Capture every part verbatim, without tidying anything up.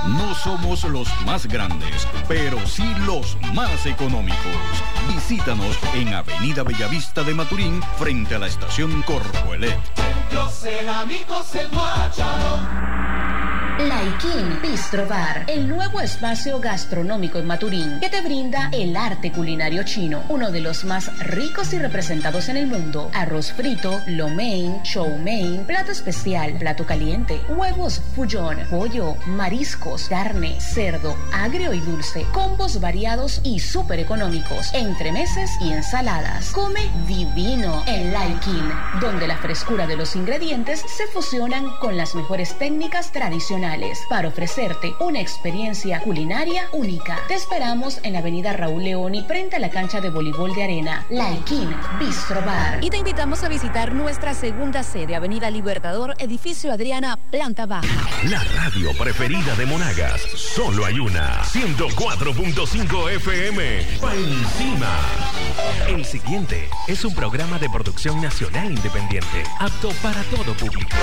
No somos los más grandes, pero sí los más económicos. Visítanos en Avenida Bellavista de Maturín, frente a la estación Corpoelec. Los cerámicos El Guácharo. Laikin Bistro Bar, el nuevo espacio gastronómico en Maturín que te brinda el arte culinario chino, uno de los más ricos y representados en el mundo. Arroz frito, lo mein, show mein, plato especial, plato caliente, huevos fullón, pollo, mariscos, carne, cerdo, agrio y dulce, combos variados y súper económicos, entremeses y ensaladas. Come divino en Laikin, donde la frescura de los ingredientes se fusionan con las mejores técnicas tradicionales para ofrecerte una experiencia culinaria única. Te esperamos en la avenida Raúl Leoni, frente a la cancha de voleibol de arena. Laikin Bistro Bar. Y te invitamos a visitar nuestra segunda sede, avenida Libertador, edificio Adriana, planta baja. La radio preferida de Monagas, solo hay una. ciento cuatro punto cinco F M. Pa' encima. El siguiente es un programa de producción nacional independiente, apto para todo público.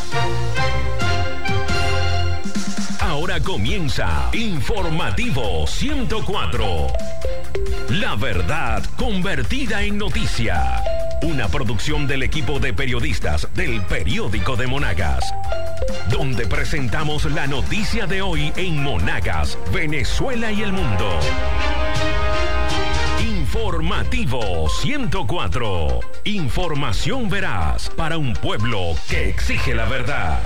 Ahora comienza Informativo ciento cuatro. La verdad convertida en noticia. Una producción del equipo de periodistas del Periódico de Monagas, donde presentamos la noticia de hoy en Monagas, Venezuela y el mundo. Informativo ciento cuatro. Información veraz para un pueblo que exige la verdad.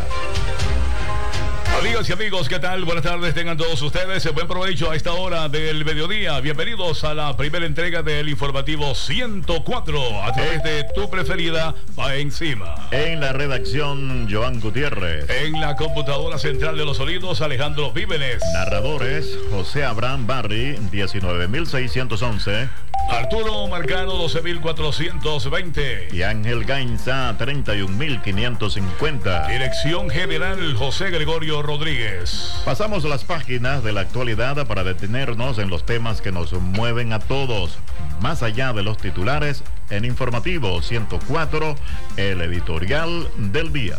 Amigas y amigos, ¿qué tal? Buenas tardes, tengan todos ustedes. Buen provecho a esta hora del mediodía. Bienvenidos a la primera entrega del Informativo ciento cuatro, a través de tu preferida, Pa' Encima. En la redacción, Joan Gutiérrez. En la computadora central de los sonidos, Alejandro Vívenes. Narradores, José Abraham Barry, diecinueve mil seiscientos once. Arturo Marcano, doce mil cuatrocientos veinte. Y Ángel Gainza, treinta y un mil quinientos cincuenta. Dirección General, José Gregorio Rodríguez. Pasamos las páginas de la actualidad para detenernos en los temas que nos mueven a todos. Más allá de los titulares, en Informativo ciento cuatro, el editorial del día.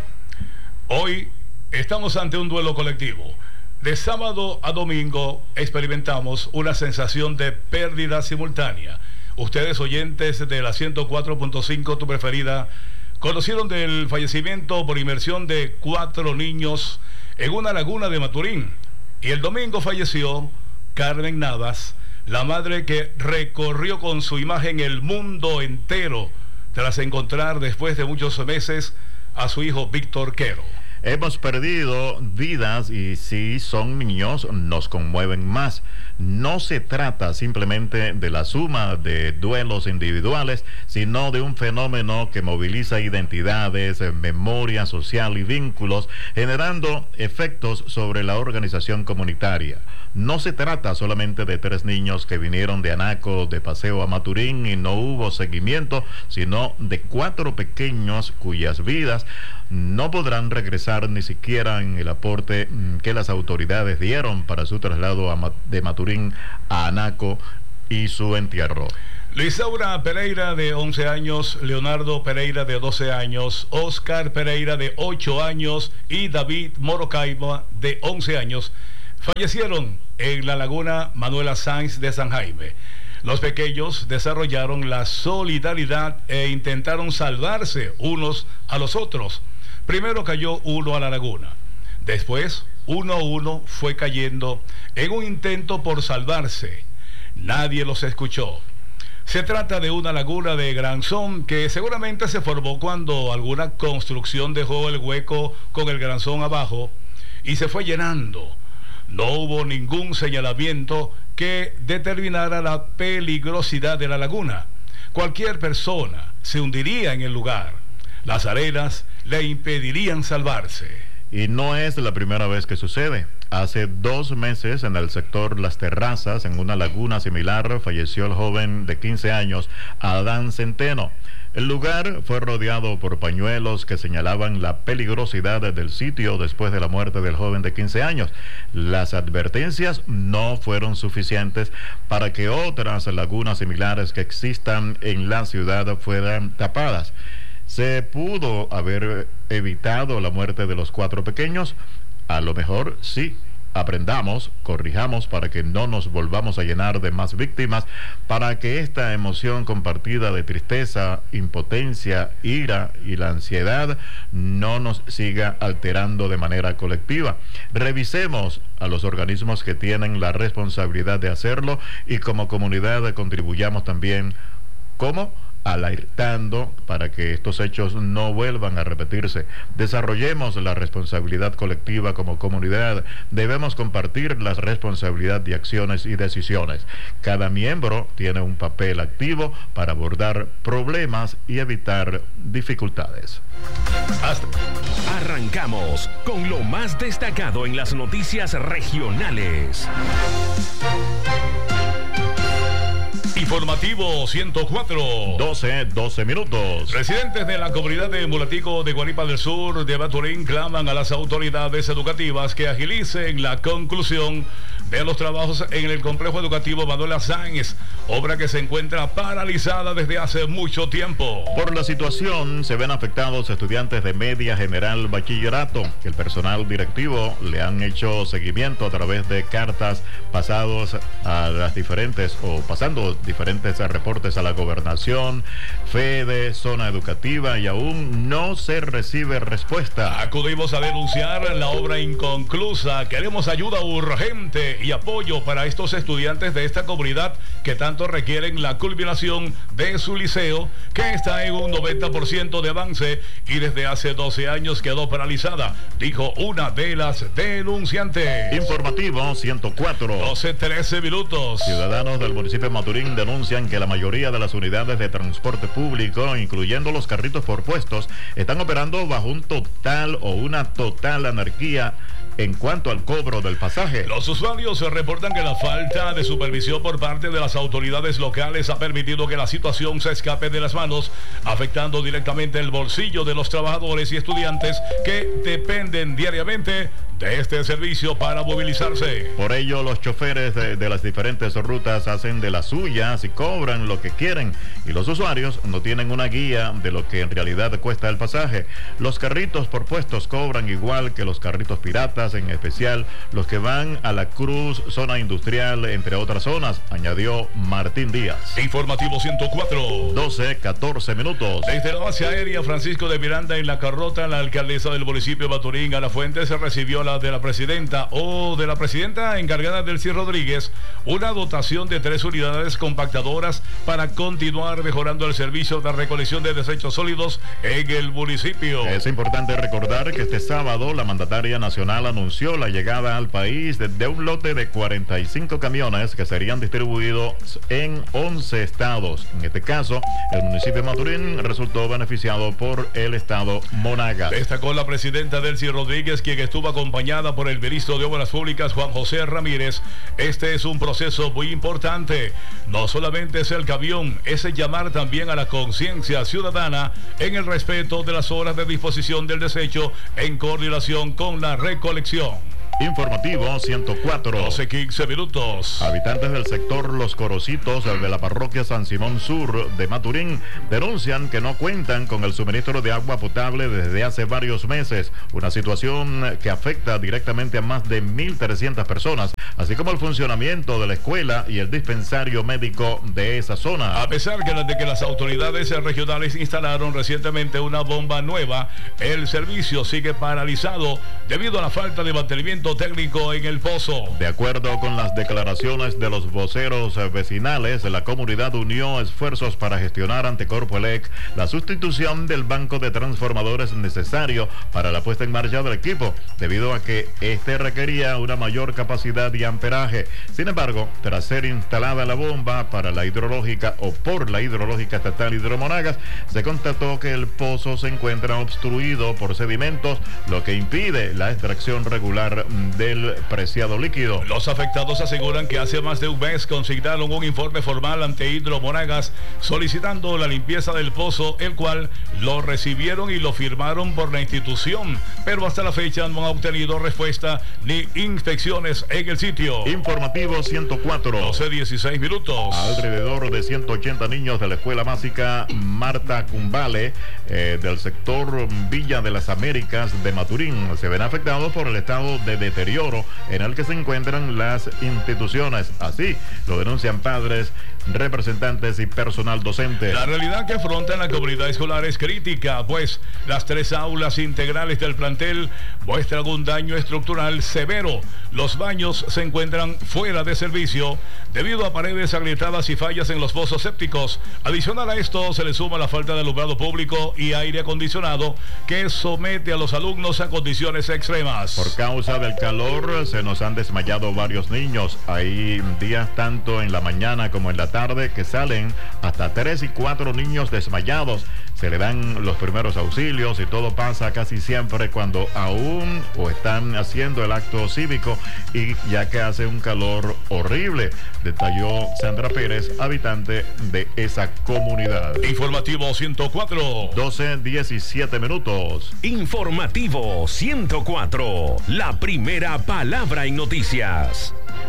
Hoy estamos ante un duelo colectivo. De sábado a domingo experimentamos una sensación de pérdida simultánea. Ustedes, oyentes de la ciento cuatro punto cinco, tu preferida, conocieron del fallecimiento por inmersión de cuatro niños en una laguna de Maturín. Y el domingo falleció Carmen Navas, la madre que recorrió con su imagen el mundo entero tras encontrar después de muchos meses a su hijo Víctor Quero. Hemos perdido vidas y si son niños nos conmueven más. No se trata simplemente de la suma de duelos individuales, sino de un fenómeno que moviliza identidades, memoria social y vínculos, generando efectos sobre la organización comunitaria. No se trata solamente de tres niños que vinieron de Anaco de paseo a Maturín y no hubo seguimiento, sino de cuatro pequeños cuyas vidas no podrán regresar ni siquiera en el aporte que las autoridades dieron para su traslado a, de Maturín a Anaco y su entierro. Lisaura Pereira, de once años, Leonardo Pereira, de doce años, Oscar Pereira, de ocho años, y David Morocaima, de once años, fallecieron en la laguna Manuela Sáenz de San Jaime. Los pequeños desarrollaron la solidaridad e intentaron salvarse unos a los otros. Primero cayó uno a la laguna. Después, uno a uno fue cayendo en un intento por salvarse. Nadie los escuchó. Se trata de una laguna de granzón que seguramente se formó cuando alguna construcción dejó el hueco con el granzón abajo y se fue llenando. No hubo ningún señalamiento que determinara la peligrosidad de la laguna. Cualquier persona se hundiría en el lugar. Las arenas le impedirían salvarse. Y no es la primera vez que sucede. Hace dos meses, en el sector Las Terrazas, en una laguna similar, falleció el joven de quince años, Adán Centeno. El lugar fue rodeado por pañuelos que señalaban la peligrosidad del sitio después de la muerte del joven de quince años. Las advertencias no fueron suficientes para que otras lagunas similares que existan en la ciudad fueran tapadas. ¿Se pudo haber evitado la muerte de los cuatro pequeños? A lo mejor sí, Aprendamos, corrijamos para que no nos volvamos a llenar de más víctimas, para que esta emoción compartida de tristeza, impotencia, ira y la ansiedad no nos siga alterando de manera colectiva. Revisemos a los organismos que tienen la responsabilidad de hacerlo y como comunidad contribuyamos también. ¿Cómo? Alertando para que estos hechos no vuelvan a repetirse. Desarrollemos la responsabilidad colectiva como comunidad. Debemos compartir la responsabilidad de acciones y decisiones. Cada miembro tiene un papel activo para abordar problemas y evitar dificultades. Hasta... Arrancamos con lo más destacado en las noticias regionales. Informativo ciento cuatro. doce, doce minutos. Residentes de la comunidad de Mulatico de Guaripa del Sur de Maturín claman a las autoridades educativas que agilicen la conclusión de los trabajos en el complejo educativo Manuela Sáenz, obra que se encuentra paralizada desde hace mucho tiempo. Por la situación se ven afectados estudiantes de media general bachillerato. El personal directivo le han hecho seguimiento a través de cartas pasados a las diferentes o pasando diferentes reportes a la gobernación, FEDE, zona educativa y aún no se recibe respuesta. Acudimos a denunciar la obra inconclusa. Queremos ayuda urgente y apoyo para estos estudiantes de esta comunidad que tanto requieren la culminación de su liceo, que está en un noventa por ciento de avance y desde hace doce años quedó paralizada, dijo una de las denunciantes. Informativo ciento cuatro. doce, trece minutos. Ciudadanos del municipio de Maturín denuncian que la mayoría de las unidades de transporte público, incluyendo los carritos por puestos, están operando bajo un total o una total anarquía en cuanto al cobro del pasaje. Los usuarios reportan que la falta de supervisión por parte de las autoridades locales ha permitido que la situación se escape de las manos, afectando directamente el bolsillo de los trabajadores y estudiantes que dependen diariamente de este servicio para movilizarse. Por ello, los choferes de, de las diferentes rutas hacen de las suyas y cobran lo que quieren, y los usuarios no tienen una guía de lo que en realidad cuesta el pasaje. Los carritos por puestos cobran igual que los carritos piratas, en especial los que van a La Cruz, zona industrial, entre otras zonas, añadió Martín Díaz. Informativo ciento cuatro. doce, catorce minutos. Desde la base aérea Francisco de Miranda en La Carrota, la alcaldesa del municipio de Maturín, Ana Fuentes, se recibió la de la presidenta o de la presidenta encargada Delcy Rodríguez una dotación de tres unidades compactadoras para continuar mejorando el servicio de recolección de desechos sólidos en el municipio. Es importante recordar que este sábado la mandataria nacional anunció la llegada al país de, de un lote de cuarenta y cinco camiones que serían distribuidos en once estados. En este caso, el municipio de Maturín resultó beneficiado por el estado Monagas. Destacó la presidenta Delcy Rodríguez, quien estuvo acompañada por el ministro de Obras Públicas Juan José Ramírez. Este es un proceso muy importante. No solamente es el camión, es el llamar también a la conciencia ciudadana en el respeto de las horas de disposición del desecho en coordinación con la recolección. Informativo ciento cuatro. doce, quince minutos. Habitantes del sector Los Corocitos de la parroquia San Simón Sur de Maturín denuncian que no cuentan con el suministro de agua potable desde hace varios meses, una situación que afecta directamente a más de mil trescientas personas, así como el funcionamiento de la escuela y el dispensario médico de esa zona. A pesar de que las autoridades regionales instalaron recientemente una bomba nueva, el servicio sigue paralizado debido a la falta de mantenimiento técnico en el pozo. De acuerdo con las declaraciones de los voceros vecinales, la comunidad unió esfuerzos para gestionar ante Corpoelec la sustitución del banco de transformadores necesario para la puesta en marcha del equipo, debido a que este requería una mayor capacidad y amperaje. Sin embargo, tras ser instalada la bomba para la hidrológica o por la hidrológica estatal Hidromonagas, se constató que el pozo se encuentra obstruido por sedimentos, lo que impide la extracción regular del preciado líquido. Los afectados aseguran que hace más de un mes consignaron un informe formal ante Hidromonagas solicitando la limpieza del pozo, el cual lo recibieron y lo firmaron por la institución, pero hasta la fecha no han obtenido respuesta ni inspecciones en el sitio. Informativo ciento cuatro. doce, dieciséis minutos. Alrededor de ciento ochenta niños de la escuela básica Marta Cumbale eh, del sector Villa de las Américas de Maturín se ven afectados por el estado de deterioro en el que se encuentran las instituciones. Así lo denuncian padres, representantes y personal docente. La realidad que afronta la comunidad escolar es crítica, pues las tres aulas integrales del plantel muestran un daño estructural severo. Los baños se encuentran fuera de servicio debido a paredes agrietadas y fallas en los pozos sépticos. Adicional a esto, se le suma la falta de alumbrado público y aire acondicionado que somete a los alumnos a condiciones extremas. Por causa del calor, se nos han desmayado varios niños. Hay días tanto en la mañana como en la tarde que salen hasta tres y cuatro niños desmayados. Se le dan los primeros auxilios y todo pasa casi siempre cuando aún o están haciendo el acto cívico y ya que hace un calor horrible, detalló Sandra Pérez, habitante de esa comunidad. Informativo ciento cuatro. doce diecisiete minutos. Informativo ciento cuatro. La primera palabra en noticias.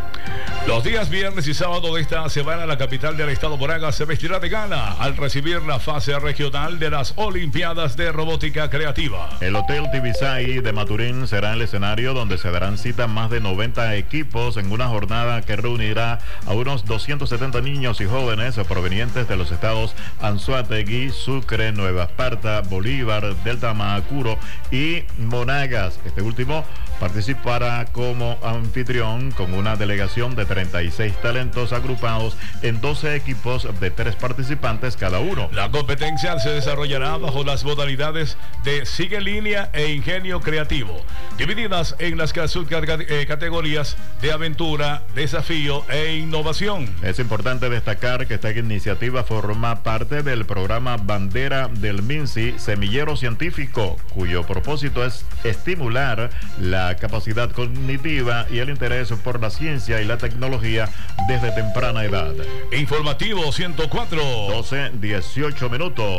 Los días viernes y sábado de esta semana, la capital del estado Moraga se vestirá de gala al recibir la fase regional de las Olimpiadas de Robótica Creativa. El Hotel Tibisay de Maturín será el escenario donde se darán cita más de noventa equipos en una jornada que reunirá a unos doscientos setenta niños y jóvenes provenientes de los estados Anzoátegui, Sucre, Nueva Esparta, Bolívar, Delta Amacuro y Monagas. Este último participará como anfitrión con una delegación de treinta y seis talentos agrupados en doce equipos de tres participantes cada uno. La competencia se desarrollará bajo las modalidades de sigue línea e ingenio creativo, divididas en las subcategorías de aventura, desafío e innovación. Es importante destacar que esta iniciativa forma parte del programa Bandera del MINSI Semillero Científico, cuyo propósito es estimular la capacidad cognitiva y el interés por la ciencia y la tecnología desde temprana edad. Informativo ciento cuatro. doce dieciocho minutos.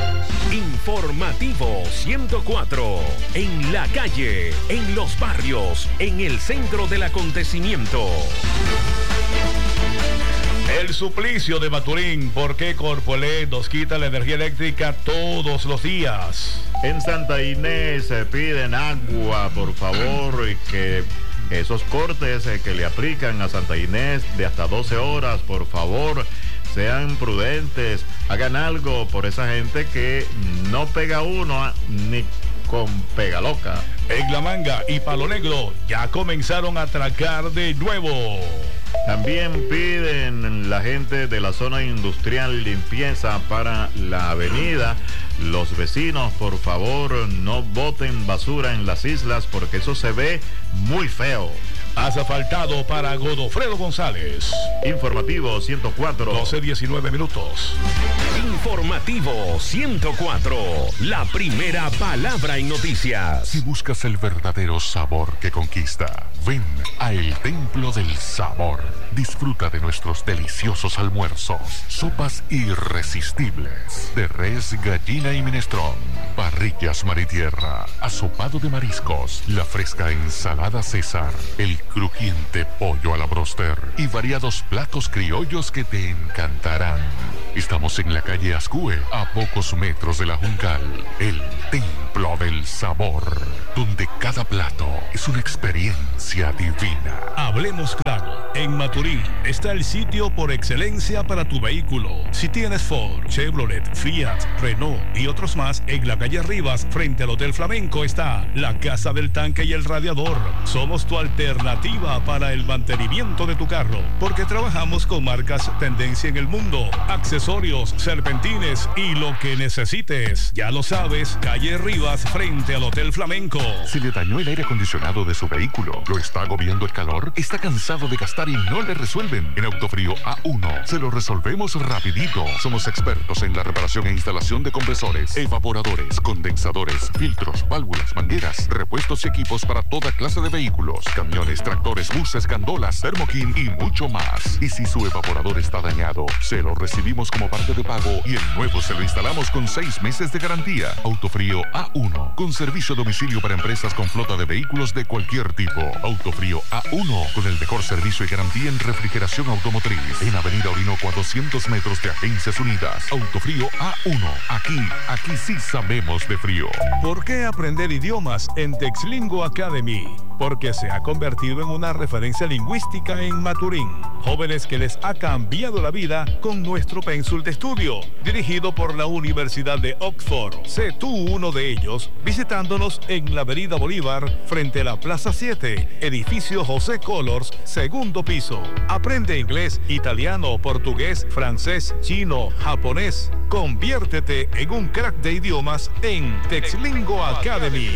Informativo ciento cuatro. En la calle, en los barrios, en el centro del acontecimiento. El suplicio de Maturín, ¿por qué Corpoelec nos quita la energía eléctrica todos los días? En Santa Inés se piden agua, por favor, y que esos cortes que le aplican a Santa Inés de hasta doce horas, por favor, sean prudentes, hagan algo por esa gente que no pega uno ni con pega loca. En La Manga y Palo Negro ya comenzaron a atracar de nuevo. También piden la gente de la zona industrial limpieza para la avenida. Los vecinos, por favor, no boten basura en las islas porque eso se ve muy feo. Asfaltado para Godofredo González. Informativo ciento cuatro. doce diecinueve minutos. Informativo ciento cuatro. La primera palabra en noticias. Si buscas el verdadero sabor que conquista, ven a El Templo del Sabor. Disfruta de nuestros deliciosos almuerzos, sopas irresistibles de res, gallina y minestrón, parrillas mar y tierra, asopado de mariscos, la fresca ensalada César, el crujiente pollo a la broster y variados platos criollos que te encantarán. Estamos en la calle Ascue, a pocos metros de la Juncal. El Templo del Sabor, donde cada plato es una experiencia divina. Hablemos claro, en Maturín está el sitio por excelencia para tu vehículo. Si tienes Ford, Chevrolet, Fiat, Renault y otros más, en la calle Rivas, frente al Hotel Flamenco, está la Casa del Tanque y el Radiador. Somos tu alternativa para el mantenimiento de tu carro, porque trabajamos con marcas tendencia en el mundo, accesorios, serpentines y lo que necesites. Ya lo sabes, calle Rivas, frente al Hotel Flamenco. Si le dañó el aire acondicionado de su vehículo, lo está agobiando el calor, está cansado de gastar y no le resuelven, en Autofrío A uno se lo resolvemos rapidito. Somos expertos en la reparación e instalación de compresores, evaporadores, condensadores, filtros, válvulas, mangueras, repuestos y equipos para toda clase de vehículos, camiones, tractores, buses, gandolas, Thermokin y mucho más. Y si su evaporador está dañado, se lo recibimos como parte de pago y el nuevo se lo instalamos con seis meses de garantía. Autofrío A uno, con servicio a domicilio para empresas con flota de vehículos de cualquier tipo. Autofrío A uno, con el mejor servicio y garantía en refrigeración automotriz. En Avenida Orinoco a doscientos metros de Agencias Unidas. Autofrío A uno. Aquí, aquí sí sabemos de frío. ¿Por qué aprender idiomas en Texlingo Academy? porque se ha convertido en una referencia lingüística en Maturín. Jóvenes que les ha cambiado la vida con nuestro pénsul de estudio, dirigido por la Universidad de Oxford. Sé tú uno de ellos visitándonos en la Avenida Bolívar frente a la Plaza siete, edificio José Colors, segundo piso. Aprende inglés, italiano, portugués, francés, chino, japonés. Conviértete en un crack de idiomas en Texlingo Academy.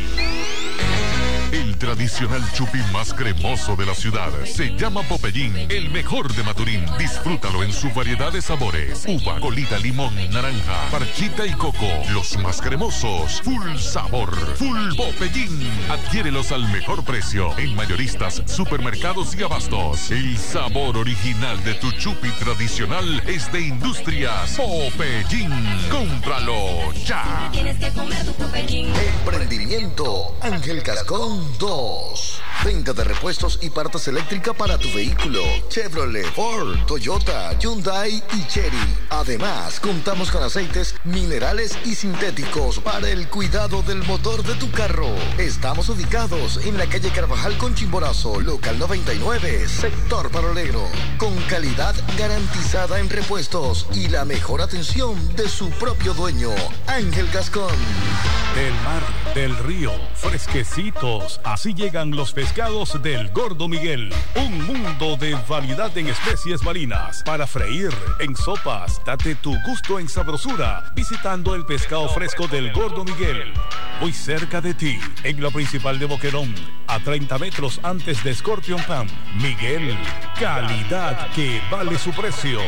El tradicional chupi más cremoso de la ciudad se llama Popeyín, el mejor de Maturín. Disfrútalo en su variedad de sabores: uva, colita, limón, naranja, parchita y coco. Los más cremosos, full sabor, full Popeyín. Adquiérelos al mejor precio en mayoristas, supermercados y abastos. El sabor original de tu chupi tradicional es de Industrias Popeyín. Cómpralo ya. Tienes que comer tu Popeyín. Emprendimiento Ángel Cascón dos. Venta de repuestos y partes eléctricas para tu vehículo. Chevrolet, Ford, Toyota, Hyundai y Chery. Además, contamos con aceites minerales y sintéticos para el cuidado del motor de tu carro. Estamos ubicados en la calle Carvajal con Chimborazo, local noventa y nueve, sector Parolero. Con calidad garantizada en repuestos y la mejor atención de su propio dueño, Ángel Gascón. Del mar, del río, fresquecitos. Así llegan los pescados del Gordo Miguel. Un mundo de variedad en especies marinas para freír en sopas. Date tu gusto en sabrosura visitando el pescado fresco del Gordo Miguel. Muy cerca de ti, en la principal de Boquerón, a treinta metros antes de Scorpion Pan. Miguel, calidad que vale su precio.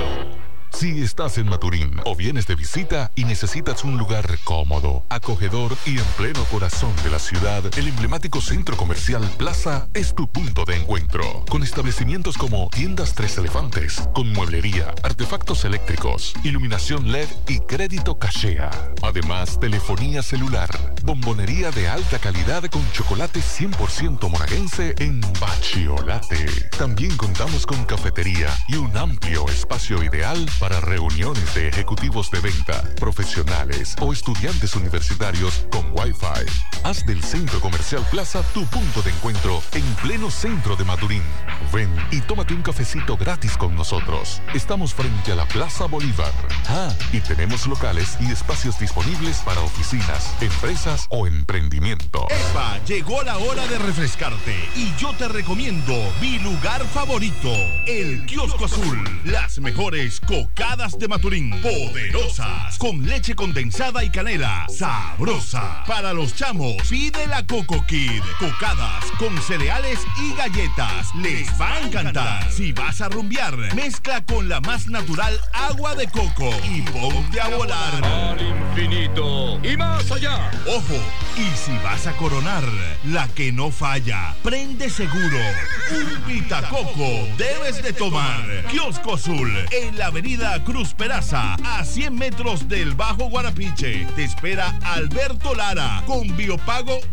Si estás en Maturín o vienes de visita y necesitas un lugar cómodo, acogedor y en pleno corazón de la ciudad, el emblemático Centro Comercial Plaza es tu punto de encuentro. Con establecimientos como Tiendas Tres Elefantes, con mueblería, artefactos eléctricos, iluminación L E D y crédito Cachea. Además, telefonía celular, bombonería de alta calidad con chocolate cien por ciento monaguense en Bachiolate. También contamos con cafetería y un amplio espacio ideal para reuniones de ejecutivos de venta, profesionales o estudiantes universitarios con Wi-Fi. Haz del Centro Comercial Plaza tu punto de encuentro en pleno centro de Maturín. Ven y tómate un cafecito gratis con nosotros. Estamos frente a la Plaza Bolívar. Ah, y tenemos locales y espacios disponibles para oficinas, empresas o emprendimiento. ¡Epa! Llegó la hora de refrescarte y yo te recomiendo mi lugar favorito, el Kiosco Azul. Las mejores cocadas de Maturín, poderosas, con leche condensada y canela, sabrosa. Para los chamos, pide la Coco Kid. Cocadas con cereales y galletas, les va a encantar. Si vas a rumbear, mezcla con la más natural agua de coco y ponte a volar al infinito y más allá. Ojo, y si vas a coronar, la que no falla, prende seguro, un Vitacoco debes de tomar. Kiosco Azul, en la avenida Cruz Peraza, a cien metros del Bajo Guarapiche. Te espera Alberto Lara, con Biopago